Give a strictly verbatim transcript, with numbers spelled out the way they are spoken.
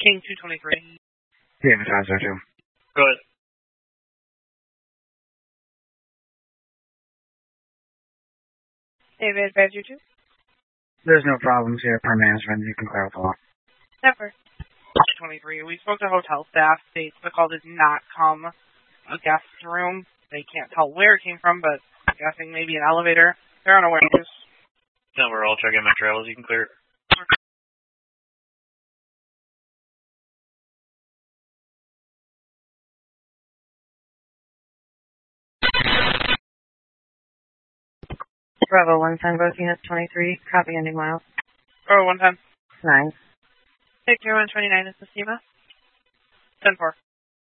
King two twenty-three. David Hazard too. Good. David five two two. There's no problems here per management. You can clear with the law. Never. twenty-three. We spoke to hotel staff. States the call did not come a guest room. They can't tell where it came from, but I'm guessing maybe an elevator. They're unaware. No, we're all checking my trails. You can clear it. Bravo one ten, both units twenty-three. Copy ending miles. Oh, one ten. Nine. Victor one twenty-nine is the SEMA. ten four.